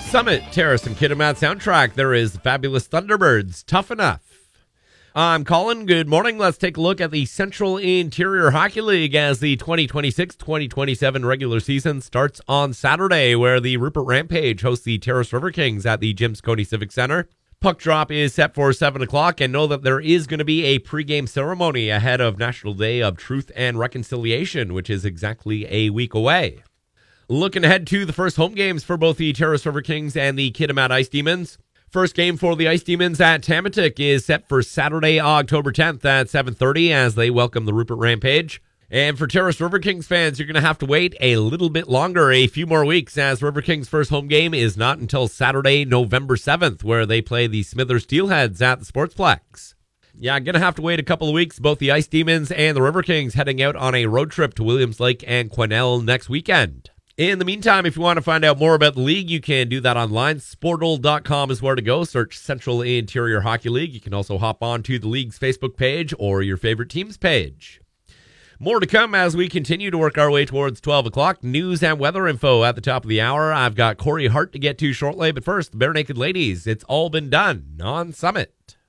Summit, Terrace, and Kitimat soundtrack, there is Fabulous Thunderbirds, Tough Enough. I'm Colin. Good morning. Let's take a look at the Central Interior Hockey League as the 2026-2027 regular season starts on Saturday, where the Rupert Rampage hosts the Terrace River Kings at the Jim Sconey Civic Center. Puck drop is set for 7 o'clock, and know that there is going to be a pregame ceremony ahead of National Day of Truth and Reconciliation, which is exactly a week away. Looking ahead to the first home games for both the Terrace River Kings and the Kitimat Ice Demons. First game for the Ice Demons at Tamatik is set for Saturday, October 10th at 7:30 as they welcome the Rupert Rampage. And for Terrace River Kings fans, you're going to have to wait a little bit longer, a few more weeks, as River Kings' first home game is not until Saturday, November 7th, where they play the Smithers Steelheads at the Sportsplex. Yeah, going to have to wait a couple of weeks. Both the Ice Demons and the River Kings heading out on a road trip to Williams Lake and Quesnel next weekend. In the meantime, if you want to find out more about the league, you can do that online. Sportal.com is where to go. Search Central Interior Hockey League. You can also hop on to the league's Facebook page or your favorite team's page. More to come as we continue to work our way towards 12 o'clock. News and weather info at the top of the hour. I've got Corey Hart to get to shortly, but first, the Bare Naked Ladies. It's all been done on Summit.